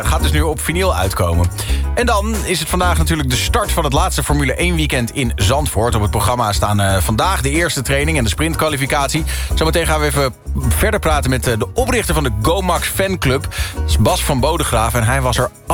Gaat dus nu op vinyl uitkomen. En dan is het vandaag natuurlijk de start van het laatste Formule 1 weekend in Zandvoort. Op het programma staan vandaag de eerste training en de sprintkwalificatie. Zometeen gaan we even verder praten met de oprichter van de GoMax fanclub. Dat is Bas van Bodegraven en hij was er